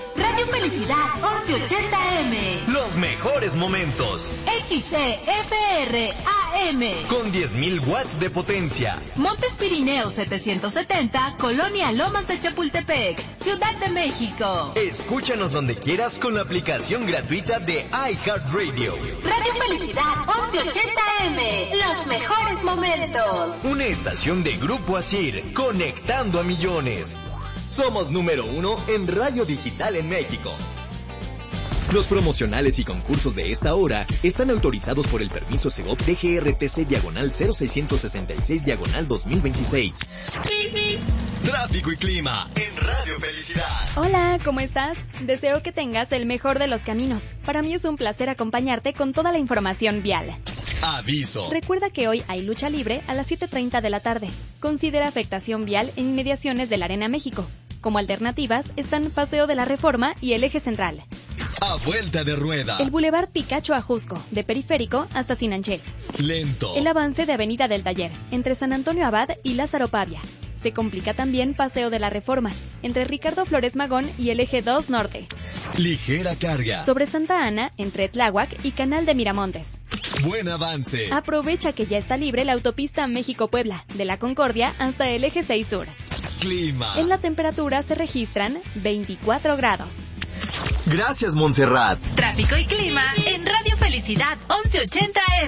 Radio Felicidad 1180M. Los mejores momentos. XCFR AM. Con 10.000 watts de potencia. Montes Pirineos 770, Colonia Lomas de Chapultepec, Ciudad de México. Escúchanos donde quieras con la aplicación gratuita de iHeartRadio. Radio Felicidad 1180M. Los mejores momentos. Una estación de Grupo Asir, conectando a millones. Somos número 1 en radio digital en México. Los promocionales y concursos de esta hora están autorizados por el permiso Segov DGRTC/0666/2026. Tráfico y clima en Radio Felicidad. Hola, ¿cómo estás? Deseo que tengas el mejor de los caminos. Para mí es un placer acompañarte con toda la información vial. Aviso. Recuerda que hoy hay lucha libre a las 7:30 de la tarde. Considera afectación vial en inmediaciones de la Arena México. Como alternativas están Paseo de la Reforma y el Eje Central. A vuelta de rueda. El Boulevard Picacho a Jusco, de Periférico hasta Sinanché. Lento. El avance de Avenida del Taller, entre San Antonio Abad y Lázaro Pavia. Se complica también Paseo de la Reforma, entre Ricardo Flores Magón y el Eje 2 Norte. Ligera carga. Sobre Santa Ana, entre Tláhuac y Canal de Miramontes. Buen avance. Aprovecha que ya está libre la autopista México-Puebla, de la Concordia hasta el Eje 6 Sur. Clima. En la temperatura se registran 24 grados. Gracias, Montserrat. Tráfico y clima en Radio Felicidad 1180M.